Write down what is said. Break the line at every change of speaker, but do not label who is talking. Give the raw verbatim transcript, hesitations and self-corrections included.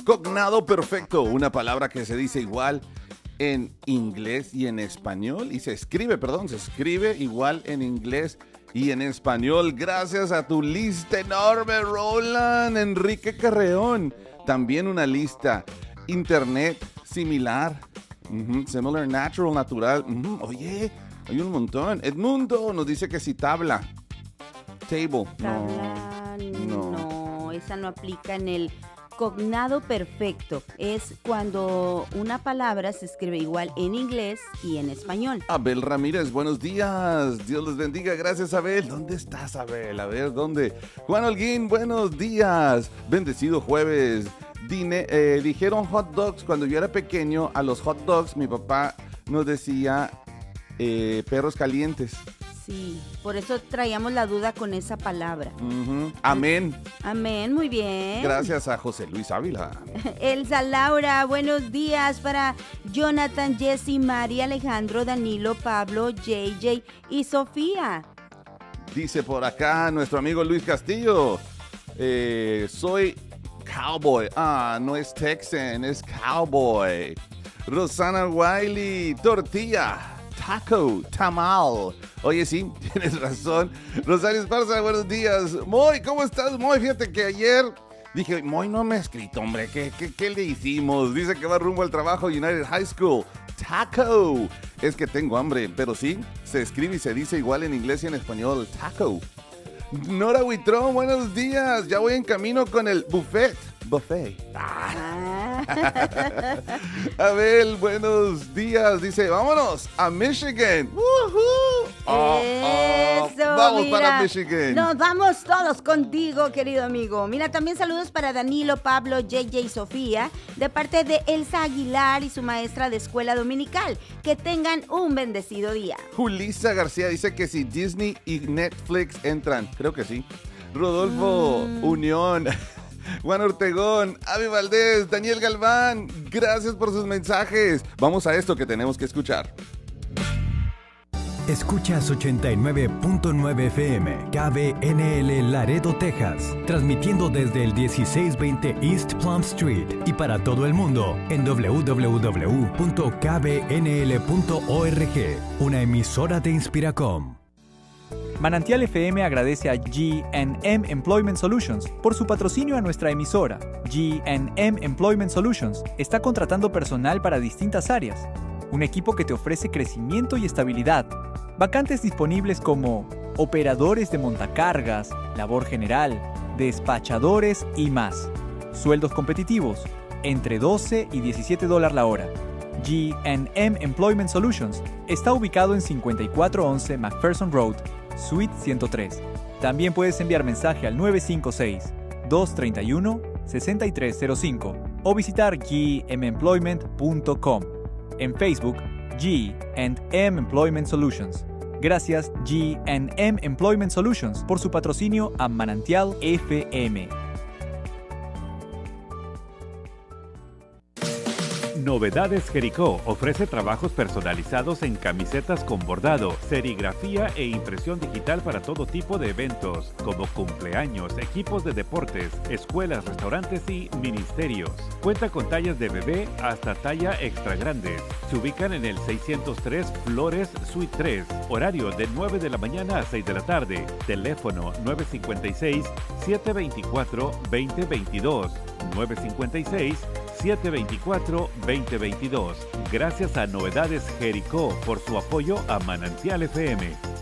Cognado perfecto, una palabra que se dice igual en inglés y en español, y se escribe, perdón, se escribe igual en inglés y en español. Gracias a tu lista enorme, Roland Enrique Carreón. También una lista internet similar, uh-huh. Similar, natural, natural. Uh-huh. Oye, hay un montón. Edmundo nos dice que si tabla. Table.
Tabla, no, no, esa no aplica en el cognado perfecto. Es cuando una palabra se escribe igual en inglés y en español.
Abel Ramírez, buenos días. Dios les bendiga. Gracias, Abel. ¿Dónde estás, Abel? A ver, ¿dónde? Juan Holguín, buenos días. Bendecido jueves. Dine, eh, dijeron hot dogs. Cuando yo era pequeño, a los hot dogs mi papá nos decía eh, perros calientes.
Sí, por eso traíamos la duda con esa palabra.
Uh-huh. Amén.
Amén, muy bien.
Gracias a José Luis Ávila.
Elsa Laura, buenos días para Jonathan, Jessy, María, Alejandro, Danilo, Pablo, J J y Sofía.
Dice por acá nuestro amigo Luis Castillo, eh, soy cowboy. Ah, no es Texan, es cowboy. Rosana Wiley, tortilla. Taco, tamal. Oye, sí, tienes razón. Rosario Esparza, buenos días. Moy, ¿cómo estás, Moy? Fíjate que ayer dije, Moy no me ha escrito, hombre. ¿Qué, qué, qué le hicimos? Dice que va rumbo al trabajo United High School. Taco. Es que tengo hambre, pero sí, se escribe y se dice igual en inglés y en español. Taco. Nora Huitrón, buenos días. Ya voy en camino con el buffet. Buffet. Ah. Abel, buenos días. Dice, vámonos a Michigan. Uh-huh. Oh, oh.
Eso,
vamos
mira,
para Michigan.
Nos vamos todos contigo, querido amigo. Mira, también saludos para Danilo, Pablo, J J y Sofía, de parte de Elsa Aguilar y su maestra de escuela dominical. Que tengan un bendecido día.
Julissa García dice que si Disney y Netflix entran. Creo que sí. Rodolfo mm. Unión. Juan Ortegón, Avi Valdés, Daniel Galván, gracias por sus mensajes. Vamos a esto que tenemos que escuchar.
Escuchas ochenta y nueve punto nueve F M, K B N L Laredo, Texas, transmitiendo desde el dieciséis veinte East Plum Street y para todo el mundo en doble u doble u doble u punto k b n l punto org, una emisora de Inspiracom.
Manantial F M agradece a G and M Employment Solutions por su patrocinio a nuestra emisora. G and M Employment Solutions está contratando personal para distintas áreas. Un equipo que te ofrece crecimiento y estabilidad. Vacantes disponibles como operadores de montacargas, labor general, despachadores y más. Sueldos competitivos, entre doce y diecisiete dólares la hora. G and M Employment Solutions está ubicado en cincuenta y cuatro once McPherson Road, Suite ciento tres. También puedes enviar mensaje al nueve cinco seis, dos tres uno, seis tres cero cinco o visitar g m employment punto com. En Facebook, G and M Employment Solutions. Gracias G and M Employment Solutions por su patrocinio a Manantial F M.
Novedades Jericó ofrece trabajos personalizados en camisetas con bordado, serigrafía e impresión digital para todo tipo de eventos, como cumpleaños, equipos de deportes, escuelas, restaurantes y ministerios. Cuenta con tallas de bebé hasta talla extra grande. Se ubican en el seiscientos tres Flores Suite tres, horario de nueve de la mañana a seis de la tarde. Teléfono nueve cinco seis, siete dos cuatro, dos cero dos dos, nueve cinco seis, siete dos cuatro, dos cero dos dos. Gracias a Novedades Jericó por su apoyo a Manantial F M.